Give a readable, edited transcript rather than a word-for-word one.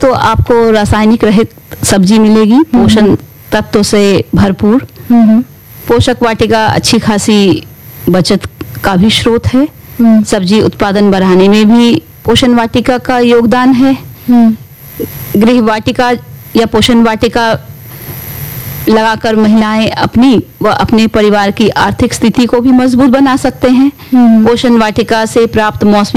तो आपको रासायनिक रहित सब्जी मिलेगी, पोषण तत्वों से भरपूर। पोषक वाटिका अच्छी खासी बचत का भी स्रोत है। सब्जी उत्पादन बढ़ाने में भी पोषण वाटिका का योगदान है। गृह वाटिका या पोषण वाटिका लगाकर महिलाएं अपनी व अपने परिवार की आर्थिक स्थिति को भी मजबूत बना सकते हैं। पोषण वाटिका से प्राप्त मौसमी